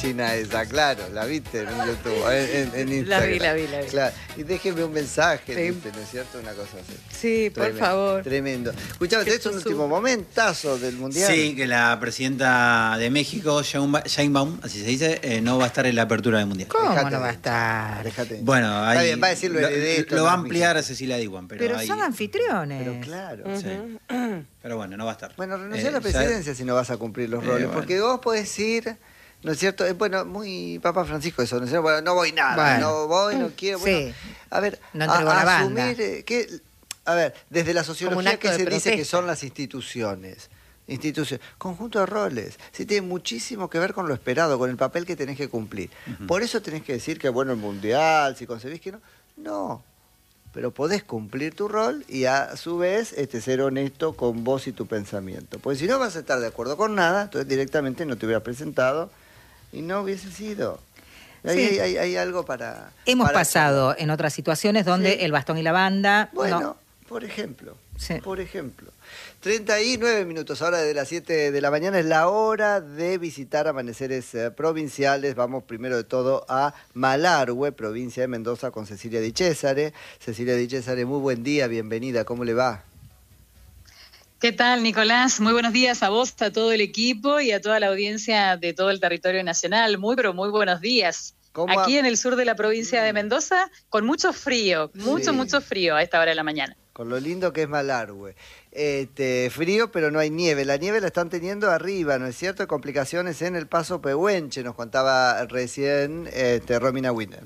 china esa, claro, la viste en YouTube, en Instagram. La vi. Claro. Y déjeme un mensaje, Sí. dice, ¿no es cierto? Una cosa así. Sí, por favor. Tremendo. Escuchame, este es un último momentazo del Mundial. Sí, que la presidenta de México, Sheinbaum, así se dice, no va a estar en la apertura del Mundial. ¿Cómo Dejate no va a de- estar? Dejate. Bueno, Está ahí bien, va a decirlo heredito. lo va a ampliar a Cecilia Diwan, Pero ahí- son anfitriones. Pero claro. Sí. Pero bueno, no va a estar. Bueno, renuncia a la Ya- presidencia si no vas a cumplir los roles, bueno. porque vos podés ir, ¿no es cierto? Bueno, muy Papa Francisco eso, ¿no es cierto? Bueno, no voy nada, Bueno. no voy, no quiero. Bueno, Sí. a ver, No entregó la banda. asumir a ver, desde la Como un sociología acto que de se dice que protesta. son las instituciones. Conjunto de roles. Sí, tiene muchísimo que ver con lo esperado, con el papel que tenés que cumplir. Por eso tenés que decir que bueno el mundial, si concebís que no. No. Pero podés cumplir tu rol y a su vez ser honesto con vos y tu pensamiento. Porque si no vas a estar de acuerdo con nada, entonces directamente no te hubieras presentado y no hubiese sido. Ahí Sí. hay algo para... Hemos para pasado en otras situaciones donde Sí. el bastón y la banda... Bueno, no. por ejemplo. Sí. Por ejemplo. 39 minutos, ahora de las 7 de la mañana es la hora de visitar amaneceres provinciales. Vamos primero de todo a Malargüe, provincia de Mendoza, con Cecilia Di Cesare. Cecilia Di Cesare, muy buen día, bienvenida, ¿cómo le va? ¿Qué tal, Nicolás? Muy buenos días a vos, a todo el equipo y a toda la audiencia de todo el territorio nacional. Pero muy buenos días. ¿Cómo Aquí en el sur de la provincia de Mendoza, con mucho frío, mucho frío a esta hora de la mañana. Con lo lindo que es Malargüe. Frío, pero no hay nieve. La nieve la están teniendo arriba, ¿no es cierto? Complicaciones en el Paso Pehuenche, nos contaba recién Romina Winner.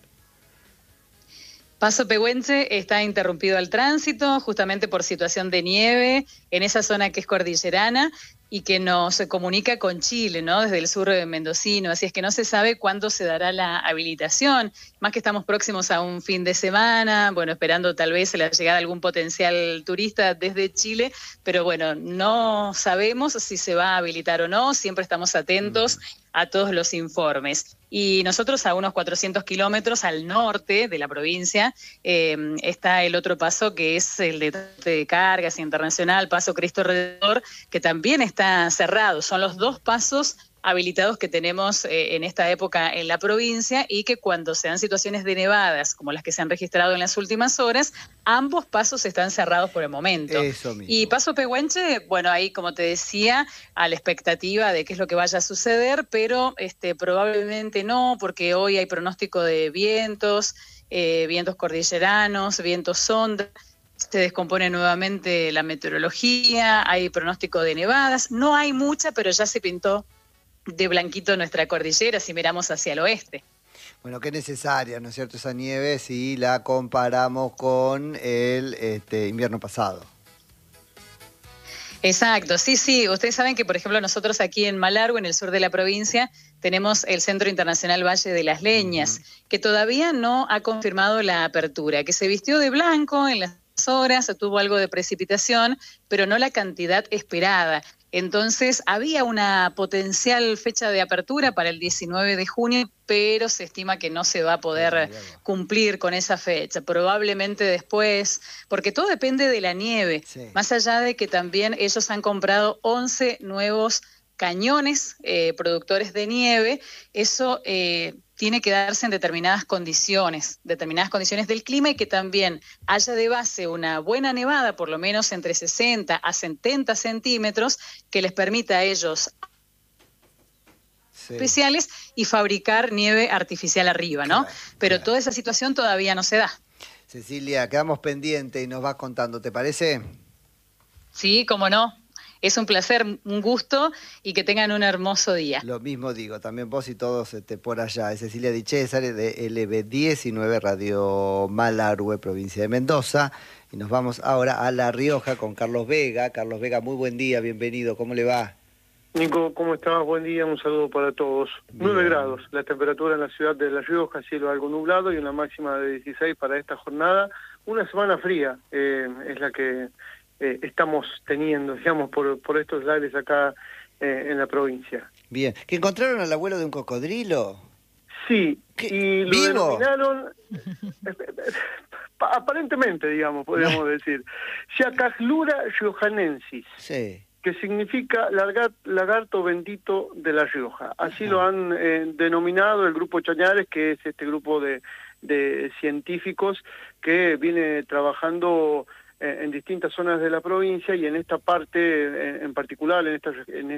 Paso Pehuenche está interrumpido al tránsito justamente por situación de nieve en esa zona que es cordillerana y que nos comunica con Chile, ¿no? Desde el sur mendocino, así es que no se sabe cuándo se dará la habilitación, más que estamos próximos a un fin de semana, bueno, esperando tal vez la llegada de algún potencial turista desde Chile, pero bueno, no sabemos si se va a habilitar o no, siempre estamos atentos a todos los informes. Y nosotros a unos 400 kilómetros al norte de la provincia está el otro paso que es el de cargas internacional, Paso Cristo Redentor, que también está cerrado. Son los dos pasos habilitados que tenemos en esta época en la provincia y que cuando se dan situaciones de nevadas como las que se han registrado en las últimas horas, ambos pasos están cerrados por el momento. Eso mismo. Y Paso Pehuenche, bueno, ahí como te decía, a la expectativa de qué es lo que vaya a suceder, pero probablemente no, porque hoy hay pronóstico de vientos, vientos cordilleranos, vientos sonda. Se descompone nuevamente la meteorología, hay pronóstico de nevadas, no hay mucha, pero ya se pintó de blanquito nuestra cordillera si miramos hacia el oeste. Bueno, qué necesaria, ¿no es cierto?, esa nieve si la comparamos con el invierno pasado. Exacto, sí. Ustedes saben que, por ejemplo, nosotros aquí en Malargüe, en el sur de la provincia, tenemos el Centro Internacional Valle de las Leñas, que todavía no ha confirmado la apertura, que se vistió de blanco en las horas, tuvo algo de precipitación, pero no la cantidad esperada. Entonces, había una potencial fecha de apertura para el 19 de junio, pero se estima que no se va a poder cumplir con esa fecha. Probablemente después, porque todo depende de la nieve. Sí. Más allá de que también ellos han comprado 11 nuevos cañones productores de nieve, eso tiene que darse en determinadas condiciones del clima y que también haya de base una buena nevada, por lo menos entre 60 a 70 centímetros, que les permita a ellos especiales y fabricar nieve artificial arriba, ¿no? Pero toda esa situación todavía no se da. Cecilia, quedamos pendientes y nos vas contando, ¿te parece? Sí, cómo no. Es un placer, un gusto y que tengan un hermoso día. Lo mismo digo, también vos y todos por allá. Es Cecilia Di Cesare de LB19 Radio Malargüe, provincia de Mendoza. Y nos vamos ahora a La Rioja con Carlos Vega. Carlos Vega, muy buen día, bienvenido, ¿cómo le va? Nico, ¿cómo estás? Buen día, un saludo para todos. Bien. 9 grados, la temperatura en la ciudad de La Rioja, cielo algo nublado y una máxima de 16 para esta jornada. Una semana fría es la que estamos teniendo, digamos, por estos lares acá en la provincia. Bien, ¿que encontraron al abuelo de un cocodrilo? Sí, ¿Qué? y lo ¿Vivo? denominaron, aparentemente, digamos, podríamos decir, Chacajlura riojanensis, Sí. que significa lagarto bendito de La Rioja. Así lo han denominado el Grupo Chañares, que es este grupo de científicos que viene trabajando en distintas zonas de la provincia, y en esta parte en particular, en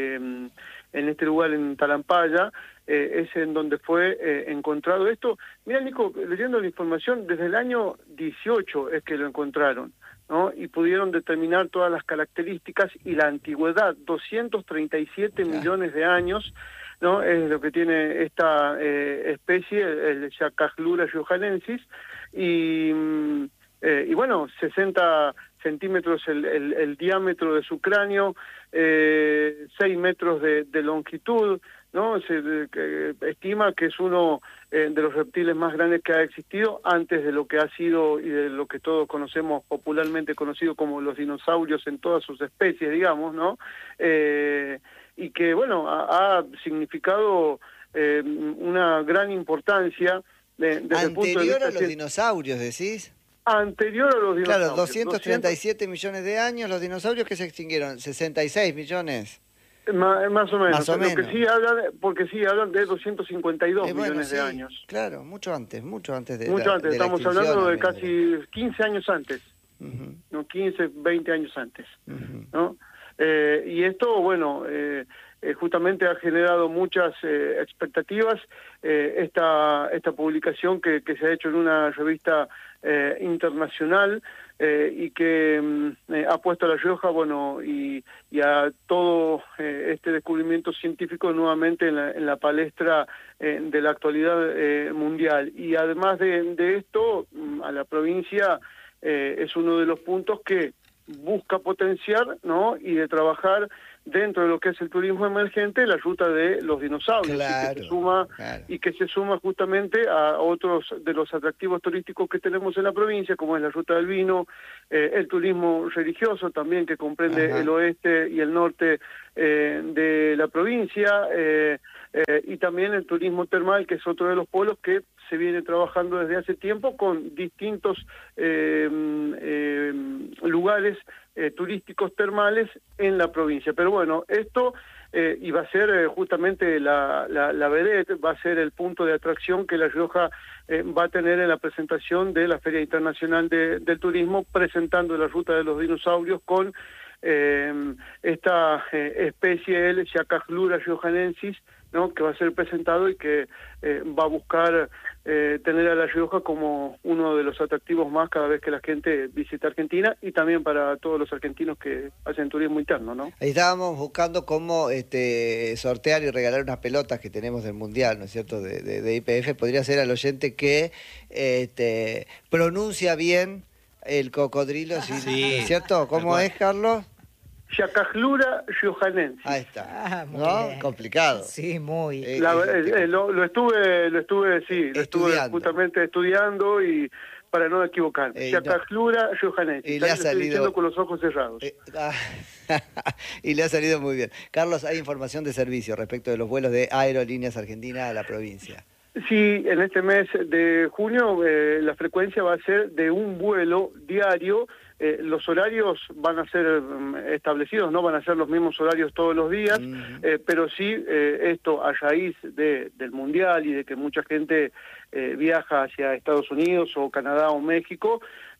este lugar en Talampaya, es en donde fue encontrado esto. Mira, Nico, leyendo la información, desde el año 18 es que lo encontraron, ¿no? Y pudieron determinar todas las características y la antigüedad, 237 millones de años, ¿no? Es lo que tiene esta especie, el Chacajlura riojanensis, y bueno, 60 centímetros el diámetro de su cráneo, 6 metros de longitud, ¿no? Se estima que es uno de los reptiles más grandes que ha existido antes de lo que ha sido y de lo que todos conocemos, popularmente conocido como los dinosaurios en todas sus especies, digamos, ¿no? Y que, bueno, ha significado una gran importancia desde el punto de vista... ¿Anterior a los dinosaurios, decís? Anterior a los dinosaurios. Claro, 237 millones de años, los dinosaurios que se extinguieron, 66 millones. Más o menos. Más o menos. Porque sí hablan de 252 millones de años. Claro, mucho antes de Mucho antes, de estamos la hablando de extinción, casi 15 años antes, ¿no? 15, 20 años antes, ¿no? Y esto, bueno, justamente ha generado muchas expectativas, esta publicación que se ha hecho en una revista internacional, y que ha puesto a La Rioja, bueno, y a todo este descubrimiento científico nuevamente en la palestra de la actualidad mundial. Y además de esto, a la provincia es uno de los puntos que busca potenciar, ¿no? Y de trabajar dentro de lo que es el turismo emergente, la ruta de los dinosaurios, y que se suma justamente a otros de los atractivos turísticos que tenemos en la provincia, como es la ruta del vino, el turismo religioso también, que comprende el oeste y el norte de la provincia, y también el turismo termal, que es otro de los polos que se viene trabajando desde hace tiempo con distintos lugares turísticos termales en la provincia. Pero bueno, esto iba a ser justamente la vedette, va a ser el punto de atracción que La Rioja va a tener en la presentación de la Feria Internacional del Turismo, presentando la ruta de los dinosaurios con esta especie, el Chacajlura riojanensis, ¿no? Que va a ser presentado y que va a buscar tener a La Rioja como uno de los atractivos más cada vez que la gente visita Argentina, y también para todos los argentinos que hacen turismo interno, ¿no? Ahí estábamos buscando cómo sortear y regalar unas pelotas que tenemos del Mundial, ¿no es cierto?, de IPF. Podría ser al oyente que pronuncia bien el cocodrilo, ¿sí? ¿Cierto? ¿Cómo es, Carlos? Chacajlura riojanensis. Ahí está. Muy ¿No? bien. Complicado. Sí, muy. Lo estuve justamente estudiando, y para no equivocarme. Chacajlura riojanensis. Y le ha salido diciendo con los ojos cerrados. Y le ha salido muy bien. Carlos, hay información de servicio respecto de los vuelos de Aerolíneas Argentinas a la provincia. Sí, en este mes de junio la frecuencia va a ser de un vuelo diario. Los horarios van a ser establecidos, no van a ser los mismos horarios todos los días, pero sí esto a raíz del Mundial y de que mucha gente viaja hacia Estados Unidos o Canadá o México,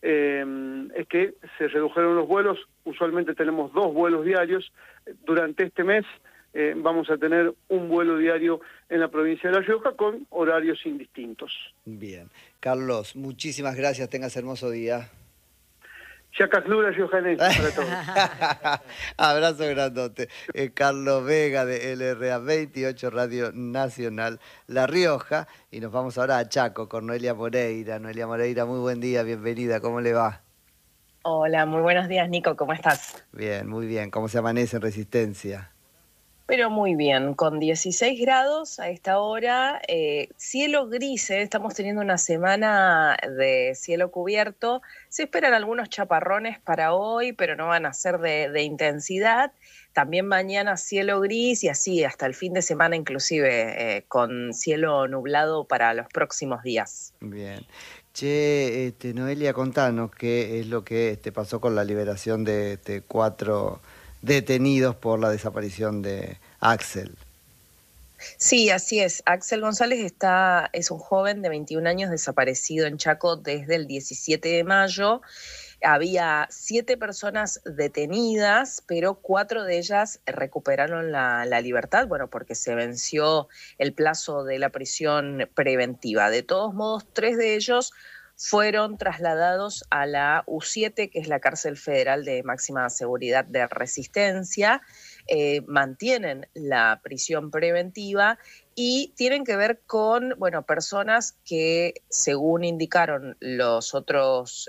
es que se redujeron los vuelos. Usualmente tenemos 2 vuelos diarios. Durante este mes vamos a tener un vuelo diario en la provincia de La Rioja con horarios indistintos. Bien. Carlos, muchísimas gracias. Tengas hermoso día. Chacajlura riojanensis para todos. Abrazo grandote. Carlos Vega de LRA 28 Radio Nacional La Rioja. Y nos vamos ahora a Chaco con Noelia Moreira. Noelia Moreira, muy buen día, bienvenida. ¿Cómo le va? Hola, muy buenos días, Nico. ¿Cómo estás? Bien, muy bien. ¿Cómo se amanece en Resistencia? Pero muy bien, con 16 grados a esta hora, cielo gris, estamos teniendo una semana de cielo cubierto. Se esperan algunos chaparrones para hoy, pero no van a ser de intensidad. También mañana cielo gris y así hasta el fin de semana inclusive con cielo nublado para los próximos días. Bien. Che, Noelia, contanos qué es lo que pasó con la liberación de 4 detenidos por la desaparición de Axel. Sí, así es. Axel González es un joven de 21 años desaparecido en Chaco desde el 17 de mayo. Había 7 personas detenidas, pero 4 de ellas recuperaron la libertad, bueno, porque se venció el plazo de la prisión preventiva. De todos modos, 3 de ellos fueron trasladados a la U7, que es la cárcel federal de máxima seguridad de Resistencia. Mantienen la prisión preventiva y tienen que ver con, bueno, personas que, según indicaron los otros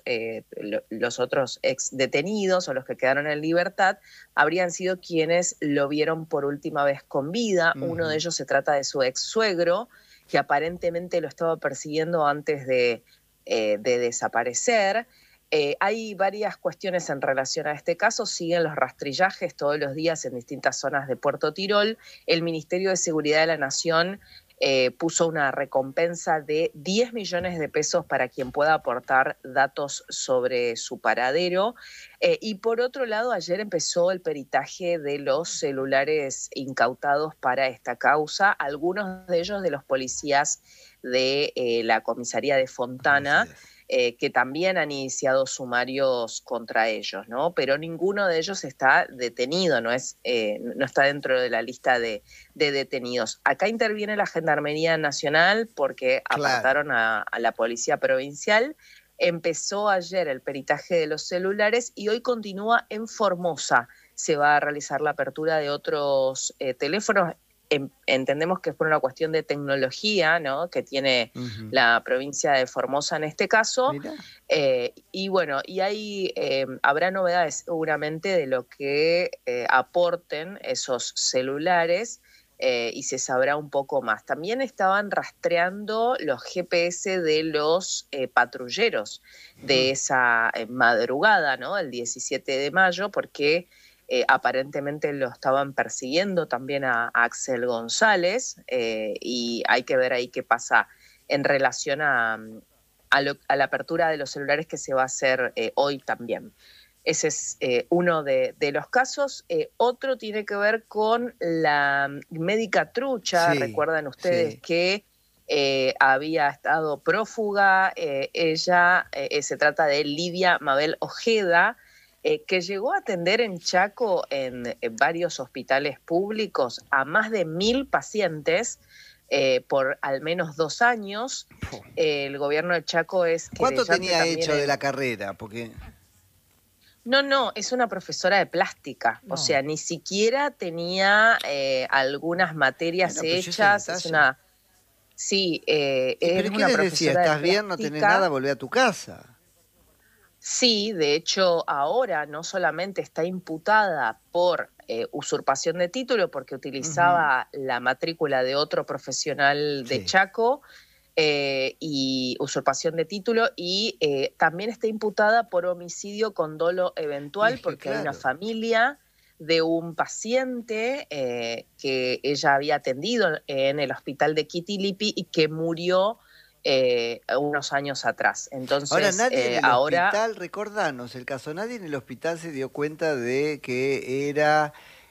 ex detenidos o los que quedaron en libertad, habrían sido quienes lo vieron por última vez con vida. Uno de ellos se trata de su ex suegro, que aparentemente lo estaba persiguiendo antes de desaparecer. Hay varias cuestiones en relación a este caso. Siguen los rastrillajes todos los días en distintas zonas de Puerto Tirol. El Ministerio de Seguridad de la Nación puso una recompensa de 10 millones de pesos para quien pueda aportar datos sobre su paradero. Y por otro lado, ayer empezó el peritaje de los celulares incautados para esta causa, algunos de ellos de los policías de la comisaría de Fontana, que también han iniciado sumarios contra ellos, ¿no? Pero ninguno de ellos está detenido, no está dentro de la lista de detenidos. Acá interviene la Gendarmería Nacional porque apartaron a la Policía Provincial. Empezó ayer el peritaje de los celulares y hoy continúa en Formosa. Se va a realizar la apertura de otros teléfonos. Entendemos que es por una cuestión de tecnología, ¿no?, que tiene la provincia de Formosa en este caso. Y bueno, y ahí habrá novedades seguramente de lo que aporten esos celulares y se sabrá un poco más. También estaban rastreando los GPS de los patrulleros de esa madrugada, ¿no?, el 17 de mayo, porque aparentemente lo estaban persiguiendo también a Axel González, y hay que ver ahí qué pasa en relación a la apertura de los celulares que se va a hacer hoy también. Ese es uno de los casos. Otro tiene que ver con la médica trucha. Sí, recuerdan ustedes que había estado prófuga. Ella se trata de Lidia Mabel Ojeda, que llegó a atender en Chaco en varios hospitales públicos a más de 1.000 pacientes por al menos 2 años. El gobierno de Chaco es... ¿Cuánto tenía hecho de la carrera? Porque... No, es una profesora de plástica, o sea, ni siquiera tenía algunas materias hechas, es una... Sí, ¿pero qué les decía? ¿Estás bien? ¿No tenés nada? Volvé a tu casa. Sí, de hecho, ahora no solamente está imputada por usurpación de título, porque utilizaba la matrícula de otro profesional de Chaco, y usurpación de título, y también está imputada por homicidio con dolo eventual, porque hay una familia de un paciente que ella había atendido en el hospital de Kitilipi y que murió unos años atrás. Entonces, ahora nadie en el hospital, recordanos el caso, nadie en el hospital se dio cuenta de que era,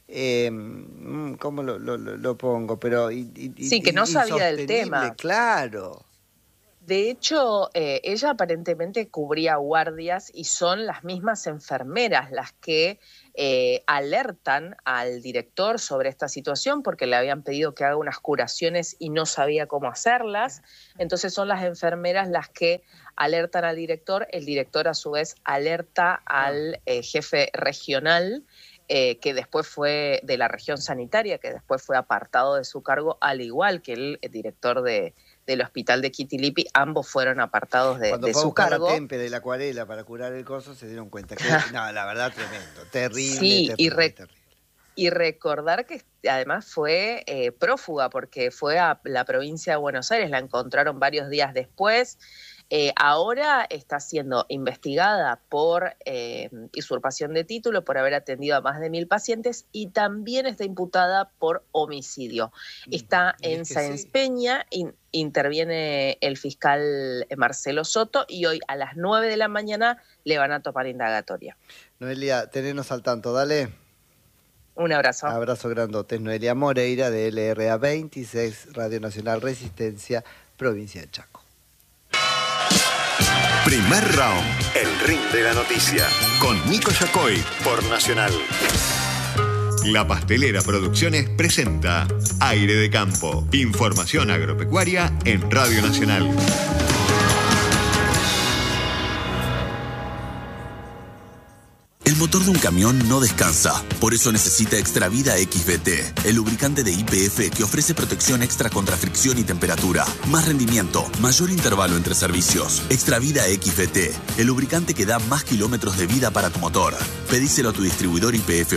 ¿cómo lo pongo? Pero sí, que no sabía del tema. Claro. De hecho, ella aparentemente cubría guardias y son las mismas enfermeras las que alertan al director sobre esta situación porque le habían pedido que haga unas curaciones y no sabía cómo hacerlas. Entonces son las enfermeras las que alertan al director. El director a su vez alerta al jefe regional, que después fue de la región sanitaria, que después fue apartado de su cargo, al igual que el director del hospital de Kitilipi. Ambos fueron apartados de su cargo. Cuando fue a buscar la témpera y la acuarela para curar el coso, se dieron cuenta que no, la verdad, tremendo, terrible. Sí, terrible. Y recordar que además fue prófuga, porque fue a la provincia de Buenos Aires, la encontraron varios días después. Ahora está siendo investigada por usurpación de título, por haber atendido a más de 1.000 pacientes, y también está imputada por homicidio. Está en Sáenz Peña, interviene el fiscal Marcelo Soto, y hoy a las 9 de la mañana le van a tomar indagatoria. Noelia, tenernos al tanto, dale. Un abrazo. Abrazo grandote. Noelia Moreira de LRA 26, Radio Nacional Resistencia, provincia de Chaco. Primer round, el ring de la noticia, con Nico Yacoy por Nacional. La Pastelera Producciones presenta Aire de Campo, información agropecuaria en Radio Nacional. El motor de un camión no descansa, por eso necesita Extravida XVT, el lubricante de YPF que ofrece protección extra contra fricción y temperatura, más rendimiento, mayor intervalo entre servicios. Extravida XVT, el lubricante que da más kilómetros de vida para tu motor. Pedíselo a tu distribuidor YPF